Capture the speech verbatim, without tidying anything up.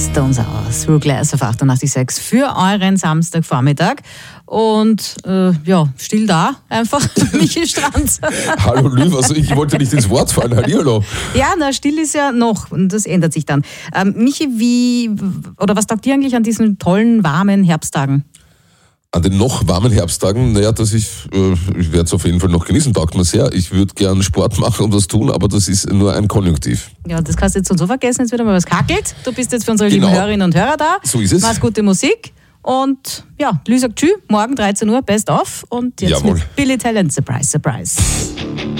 Stones aus. Through Glass auf achtundachtzig Komma sechs für euren Samstagvormittag. Und äh, ja, still da einfach, Michi Stranz. Hallo Liv, also ich wollte nicht ins Wort fallen. Hallihallo. Ja, na, still ist ja noch und das ändert sich dann. Ähm, Michi, wie oder was taugt dir eigentlich an diesen tollen, warmen Herbsttagen? An den noch warmen Herbsttagen, naja, das ich, äh, ich werde es auf jeden Fall noch genießen, taugt mir sehr. Ich würde gern Sport machen und was tun, aber das ist nur ein Konjunktiv. Ja, das kannst du jetzt so vergessen, jetzt wieder mal was kackelt. Du bist jetzt für unsere Genau. lieben Hörerinnen und Hörer da. So ist es. Machst gute Musik. Und ja, Lü sagt tschüss, morgen dreizehn Uhr, best of. Und jetzt Jawohl. mit Billy Talent, Surprise, Surprise.